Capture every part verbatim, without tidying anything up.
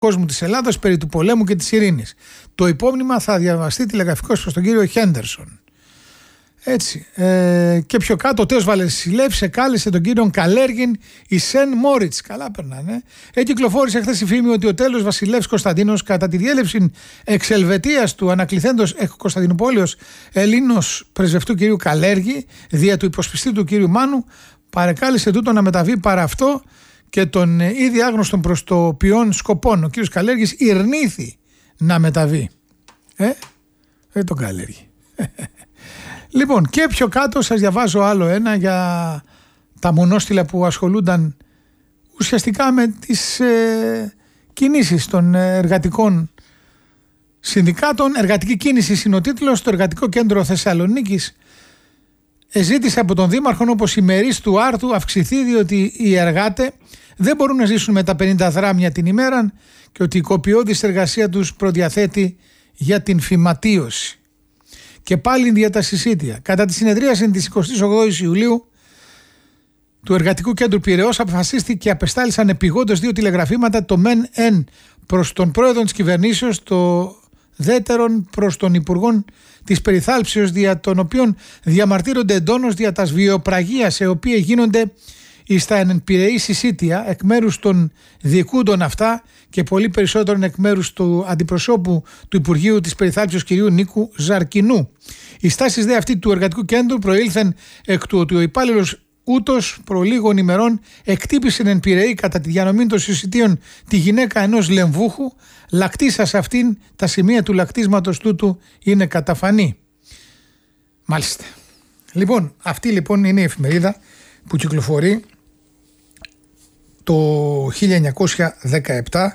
κόσμου της Ελλάδας περί του πολέμου και της ειρήνης. Το υπόμνημα θα διαβαστεί τηλεγραφικώς προς τον κύριο Χέντερσον. Έτσι. Ε, και πιο κάτω, ο Τέος Βασιλεύς εκάλεσε τον κύριο Καλέργιν η Σεν Μόριτς. Καλά περνάνε. Ε, κυκλοφόρησε χθες η φήμη ότι ο Τέλος Βασιλεύς Κωνσταντίνος, κατά τη διέλευση εξελβετίας του ανακληθέντος εκ Κωνσταντινουπόλεως Ελλήνος πρεσβευτού κυρίου Καλέργη, δια του υποσπιστή του κύριου Μάνου, παρεκάλεσε τούτο να μεταβεί παρά αυτό και τον ήδη άγνωστον προς το ποιόν σκοπών. Ο κύριος Καλέργης ηρνήθη να μεταβεί. Ε, ε τον Καλέργη. Λοιπόν, και πιο κάτω σας διαβάζω άλλο ένα για τα μονόστιλα που ασχολούνταν ουσιαστικά με τις ε, κινήσεις των εργατικών συνδικάτων. Εργατική κίνηση είναι ο τίτλος. Στο Εργατικό Κέντρο Θεσσαλονίκης ζήτησε από τον Δήμαρχο, όπως η μερίς του άρθου αυξηθεί, διότι οι εργάτες δεν μπορούν να ζήσουν με τα πενήντα δράμια την ημέρα και ότι η κοπιώδης εργασία τους προδιαθέτει για την φυματίωση. Και πάλι διατασσίσίτια. Κατά τη συνεδρίαση της εικοστής ογδόης Ιουλίου του Εργατικού Κέντρου Πειραιώς αποφασίστηκε και απεστάλησαν επιγόντως δύο τηλεγραφήματα, το μεν εν προς τον πρόεδρο της κυβερνήσεως, το δεύτερον προς τον Υπουργό της Περιθάλψεως, δια των οποίων διαμαρτύρονται εντόνως δια τας βιοπραγίας οι οποίες γίνονται στα εν Πειραιή συσίτια εκ μέρους των διοικούντων αυτά και πολύ περισσότερων εκ μέρους του αντιπροσώπου του Υπουργείου της Περιθάλψεως κυρίου Νίκου Ζαρκινού. Οι στάσεις δε αυτή του Εργατικού Κέντρου προήλθαν εκ του ότι ο υπάλληλος ούτως προ λίγων ημερών εκτύπησε εν Πειραιή κατά τη διανομή των συσιτίων τη γυναίκα ενός λεμβούχου, λακτήσα σε αυτήν τα σημεία του λακτίσματος τούτου είναι καταφανή. Μάλιστα. Λοιπόν, αυτή λοιπόν είναι η εφημερίδα που κυκλοφορεί το χίλια εννιακόσια δεκαεπτά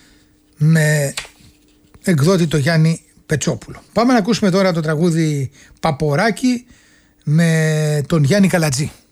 με εκδότη το Γιάννη Πετσόπουλο. Πάμε να ακούσουμε τώρα το τραγούδι Παποράκι με τον Γιάννη Καλατζή.